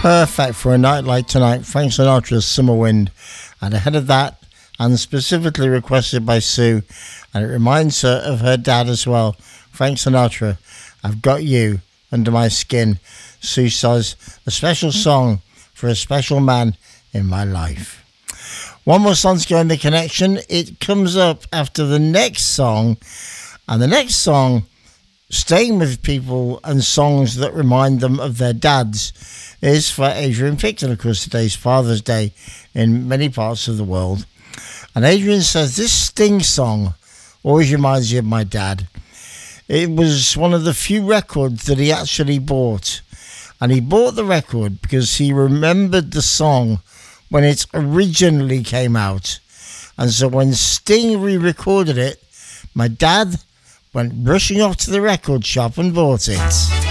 Perfect for a night like tonight, Frank Sinatra's Summer Wind. And ahead of that, and specifically requested by Sue, and it reminds her of her dad as well, Frank Sinatra, I've Got You Under My Skin. Sue says, a special song for a special man in my life. One more song to go in the connection. It comes up after the next song, and the next song, staying with people and songs that remind them of their dads, is for Adrian Picton. Of course, today's Father's Day in many parts of the world. And Adrian says, this Sting song always reminds you of my dad. It was one of the few records that he actually bought. And he bought the record because he remembered the song when it originally came out. And so when Sting re-recorded it, my dad went rushing off to the record shop and bought it.